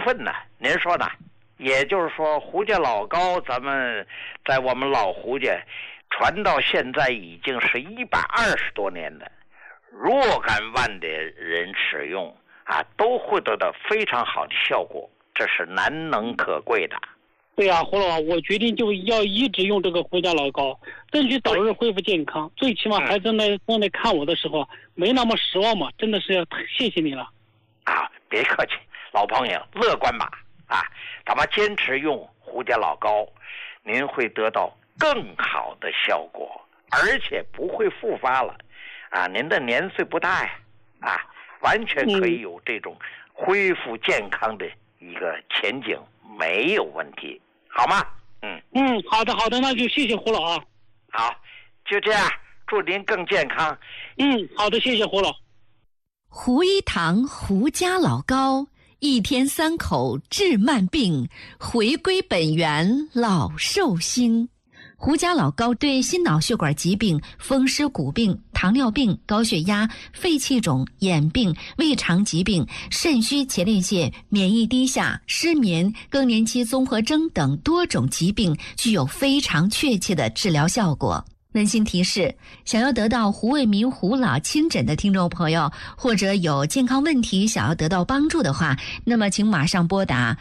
分呢？您说呢？也就是说，胡家老高，咱们在我们老胡家传到现在已经是120多年了，若干万的人使用啊，都会得到非常好的效果，这是难能可贵的。 对啊，胡老，我决定就要一直用这个胡家老高，争取早日恢复健康。最起码孩子正在看我的时候，没那么失望嘛，真的是要谢谢你了。 啊，别客气，老朋友，乐观吧。啊，咱们坚持用胡家老高，您会得到更好的效果，而且不会复发了。啊，您的年岁不大呀，啊，完全可以有这种恢复健康的一个前景，没有问题，好吗？ 好的，那就谢谢胡老啊。 好，就这样，祝您更健康。 好的，谢谢胡老。 胡一堂胡家老高，一天3口治慢病，回归本源老寿星。胡家老高对心脑血管疾病、风湿骨病、糖尿病、高血压、肺气肿、眼病、胃肠疾病、肾虚前列腺、免疫低下、失眠、更年期综合征等多种疾病具有非常确切的治疗效果。温馨提示，想要得到胡卫民胡老亲诊的听众朋友，或者有健康问题想要得到帮助的话，那么请马上拨打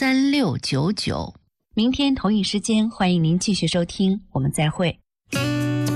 400-156-3699，400-156-3699。明天同一时间，欢迎您继续收听，我们再会。